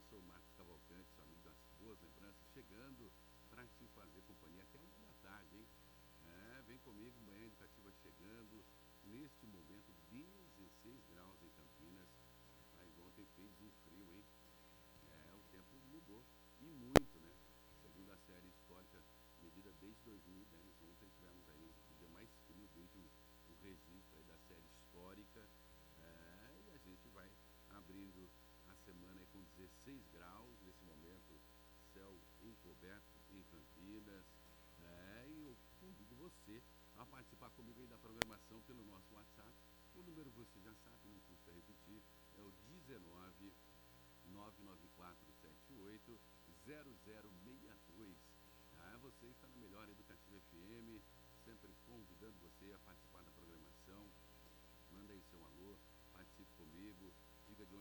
sou o Marcos Cavalcante, seu amigo das boas lembranças, chegando para te fazer companhia até 1 da tarde, hein? Vem comigo, Manhã Educativa chegando, neste momento 16 graus em Campinas. Rapaz, ontem fez um frio, hein? O tempo mudou, e muito, né? Segundo a série histórica medida desde 2010, ontem tivemos aí o dia mais frio desde o registro aí da série histórica. E a gente vai abrindo a semana aí com 16 graus, nesse momento céu encoberto em Campinas. E eu convido você a participar comigo aí da programação pelo nosso WhatsApp. O número você já sabe, não custa repetir, é o 19 99478 0062. Você está na Melhor Educativa FM, sempre convidando você a participar da programação. Manda aí seu alô, participe comigo, diga de